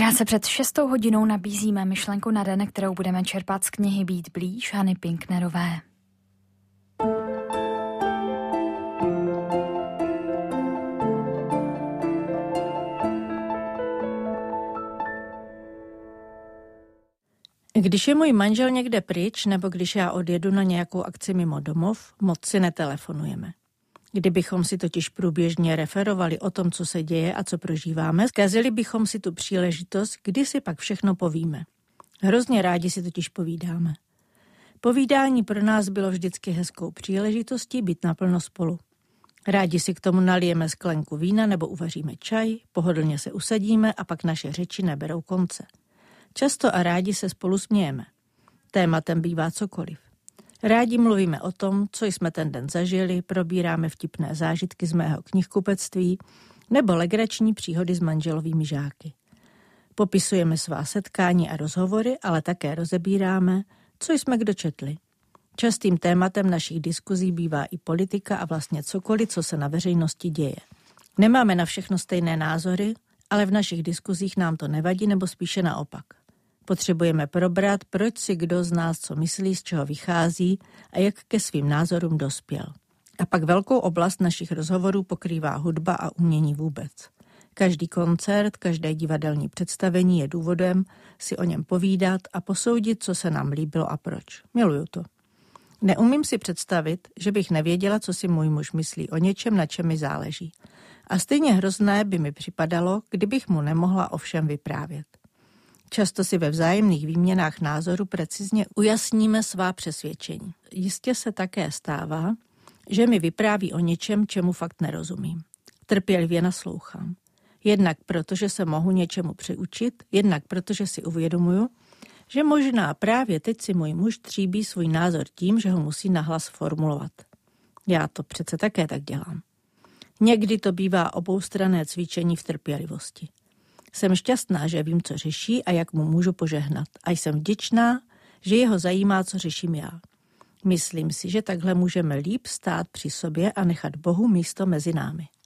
Krátce před 6:00 nabízíme myšlenku na den, kterou budeme čerpat z knihy Být blíž Hany Pinknerové. Když je můj manžel někde pryč, nebo když já odjedu na nějakou akci mimo domov, moc si netelefonujeme. Kdybychom si totiž průběžně referovali o tom, co se děje a co prožíváme, zkazili bychom si tu příležitost, kdy si pak všechno povíme. Hrozně rádi si totiž povídáme. Povídání pro nás bylo vždycky hezkou příležitostí být naplno spolu. Rádi si k tomu nalijeme sklenku vína nebo uvaříme čaj, pohodlně se usadíme a pak naše řeči neberou konce. Často a rádi se spolu smějeme. Tématem bývá cokoliv. Rádi mluvíme o tom, co jsme ten den zažili, probíráme vtipné zážitky z mého knihkupectví nebo legrační příhody s manželovými žáky. Popisujeme svá setkání a rozhovory, ale také rozebíráme, co jsme kdo četli. Častým tématem našich diskuzí bývá i politika a vlastně cokoliv, co se na veřejnosti děje. Nemáme na všechno stejné názory, ale v našich diskuzích nám to nevadí, nebo spíše naopak. Potřebujeme probrat, proč si kdo z nás co myslí, z čeho vychází a jak ke svým názorům dospěl. A pak velkou oblast našich rozhovorů pokrývá hudba a umění vůbec. Každý koncert, každé divadelní představení je důvodem si o něm povídat a posoudit, co se nám líbilo a proč. Miluju to. Neumím si představit, že bych nevěděla, co si můj muž myslí o něčem, na čem mi záleží. A stejně hrozné by mi připadalo, kdybych mu nemohla o všem vyprávět. Často si ve vzájemných výměnách názoru precizně ujasníme svá přesvědčení. Jistě se také stává, že mi vypráví o něčem, čemu fakt nerozumím. Trpělivě naslouchám. Jednak protože se mohu něčemu přiučit, jednak protože si uvědomuju, že možná právě teď si můj muž tříbí svůj názor tím, že ho musí nahlas formulovat. Já to přece také tak dělám. Někdy to bývá oboustranné cvičení v trpělivosti. Jsem šťastná, že vím, co řeší a jak mu můžu požehnat. A jsem vděčná, že jeho zajímá, co řeším já. Myslím si, že takhle můžeme líp stát při sobě a nechat Bohu místo mezi námi.